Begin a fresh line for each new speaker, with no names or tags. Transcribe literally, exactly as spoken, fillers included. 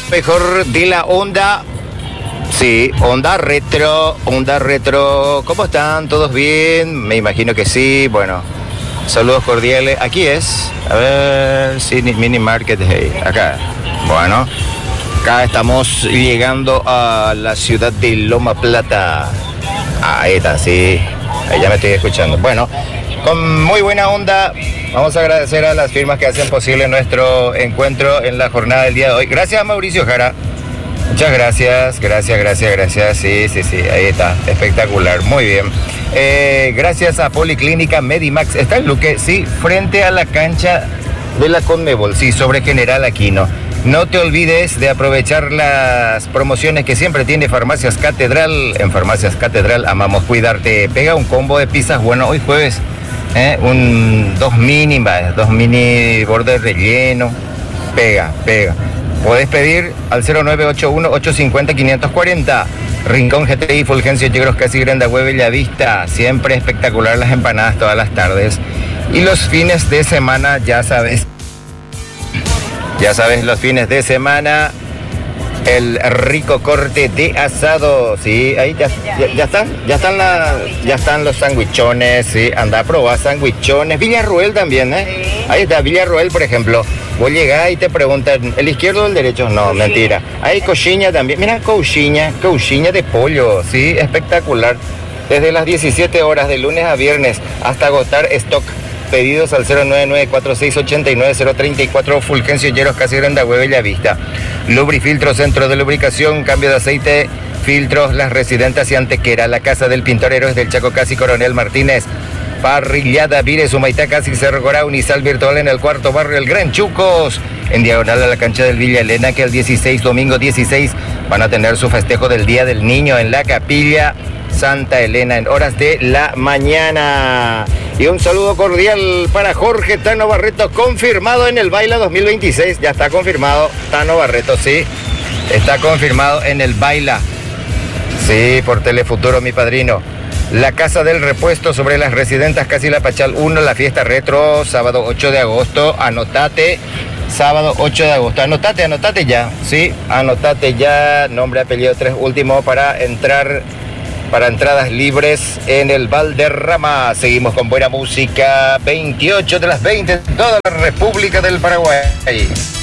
mejor de la onda. Sí, onda retro, onda retro. ¿Cómo están? ¿Todos bien? Me imagino que sí. Bueno, saludos cordiales. Aquí es, a ver, sí, Mini Market, hey, acá. Bueno, acá estamos llegando a la ciudad de Loma Plata. Ahí está, sí. Ahí ya me estoy escuchando. Bueno, con muy buena onda, vamos a agradecer a las firmas que hacen posible nuestro encuentro en la jornada del día de hoy. Gracias, Mauricio Jara. Muchas gracias, gracias, gracias, gracias. Sí, sí, sí, ahí está, espectacular, muy bien. Eh, gracias a Policlínica Medimax. ¿Está el Luque? Sí, frente a la cancha de la Conmebol, sí, sobre General Aquino. No te olvides de aprovechar las promociones que siempre tiene Farmacias Catedral. En Farmacias Catedral amamos cuidarte. Pega un combo de pizzas, bueno, hoy jueves, ¿eh? un dos mini, dos mini bordes relleno. Pega, pega. Podés pedir al cero nueve ocho uno, ocho cinco cero, cinco cuatro cero. Rincón G T I, Fulgencio Yegros, Casi Grande, Hue, Bellavista. Siempre espectacular las empanadas todas las tardes. Y los fines de semana, ya sabes. Ya sabes, los fines de semana, el rico corte de asado. Sí, ahí ya, ya, ya están, ya están, la, ya están los sandwichones. Sí, anda a probar sandwichones. Villarroel también, ¿eh? Ahí está, Villarroel, por ejemplo. Vos llegás y te preguntan, ¿el izquierdo o el derecho? No, mentira. Hay coxinha también. Mira, coxinha, coxinha de pollo, sí, espectacular. Desde las diecisiete horas de lunes a viernes hasta agotar stock. Pedidos al cero nueve nueve, cuatro seis ocho nueve, cero tres cuatro, Fulgencio Lleros, Casi Grande, Hue, Bellavista. Lubrifiltro, centro de lubricación, cambio de aceite, filtros, Las Residentes y Antequera. La casa del pintor Héroes del Chaco, Casi Coronel Martínez. Parrillada Vires, Humaitá, Casi Cerro Corá, Unisal virtual en el cuarto barrio El Gran Chucos, en diagonal a la cancha del Villa Elena, que el dieciséis, domingo dieciséis, van a tener su festejo del Día del Niño en la Capilla Santa Elena en horas de la mañana. Y un saludo cordial para Jorge Tano Barreto, confirmado en el Baila dos mil veintiséis. Ya está confirmado, Tano Barreto, sí, está confirmado en el Baila. Sí, por Telefuturo, mi padrino. La Casa del Repuesto sobre Las Residentes, Casi La Pachal uno, la fiesta retro, sábado ocho de agosto, anotate, sábado ocho de agosto, anotate, anotate ya, sí, anotate ya, nombre, apellido, tres último para entrar, para entradas libres en el Valderrama. Seguimos con buena música, veintiocho de las veinte, toda la República del Paraguay.